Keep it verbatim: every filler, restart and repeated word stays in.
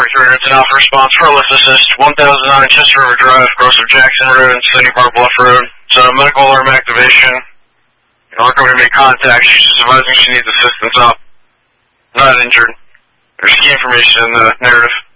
Director, it's an alpha response for a lift assist, one thousand nine Chester River Drive, Gross of Jackson Road, and City Park Bluff Road. So medical alarm activation. Our company made contact. She's just advising she needs assistance up. Not injured. There's key information in the narrative.